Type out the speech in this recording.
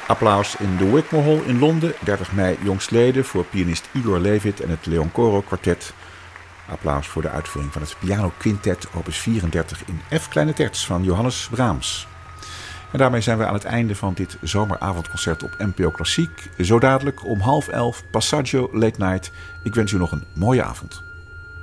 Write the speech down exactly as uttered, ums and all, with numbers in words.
Applaus in de Wigmore Hall in Londen, dertig mei jongstleden voor pianist Igor Levit en het Leon Coro Quartet. Applaus voor de uitvoering van het Piano Quintet opus vierendertig in F kleine terts van Johannes Brahms. En daarmee zijn we aan het einde van dit zomeravondconcert op N P O Klassiek. Zo dadelijk om half elf Passaggio Late Night. Ik wens u nog een mooie avond.